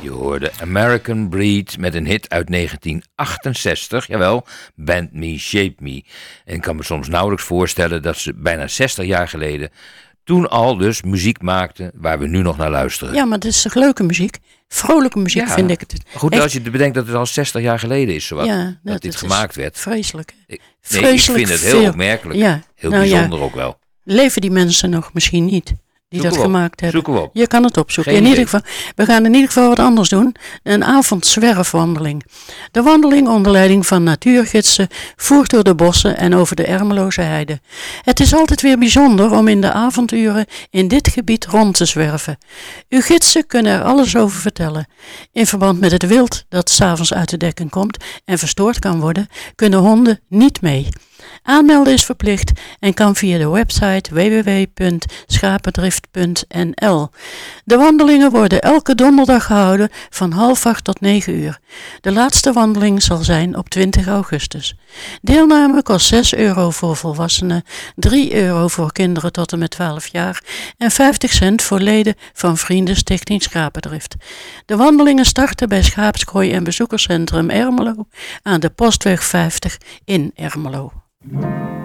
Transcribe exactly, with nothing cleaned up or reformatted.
Je hoorde American Breed met een hit uit negentien achtenzestig, jawel, Bend Me, Shape Me. En ik kan me soms nauwelijks voorstellen dat ze bijna zestig jaar geleden toen al dus muziek maakten waar we nu nog naar luisteren. Ja, maar dat is toch leuke muziek? Vrolijke muziek ja, vind ik het. Goed, echt. Als je bedenkt dat het al zestig jaar geleden is, zowat, ja, dat, dat dit gemaakt werd. Vreselijk. Ik, nee, vreselijk ik vind het heel veel. opmerkelijk. Ja, heel nou bijzonder ja, ook wel. Leven die mensen nog misschien niet? Die Zoek dat op. gemaakt hebben. Zoek op. Je kan het opzoeken. Geen In ieder geval, we gaan in ieder geval wat anders doen. Een avondzwerfwandeling. De wandeling onder leiding van natuurgidsen voert door de bossen en over de Ermeloze heide. Het is altijd weer bijzonder om in de avonduren in dit gebied rond te zwerven. Uw gidsen kunnen er alles over vertellen. In verband met het wild dat 's avonds uit de dekking komt en verstoord kan worden, kunnen honden niet mee. Aanmelden is verplicht en kan via de website w w w punt schapendrift punt n l. De wandelingen worden elke donderdag gehouden van half acht tot negen uur. De laatste wandeling zal zijn op twintig augustus. Deelname kost zes euro voor volwassenen, drie euro voor kinderen tot en met twaalf jaar en vijftig cent voor leden van Vriendenstichting Schapendrift. De wandelingen starten bij Schaapskooi en Bezoekerscentrum Ermelo aan de Postweg vijftig in Ermelo.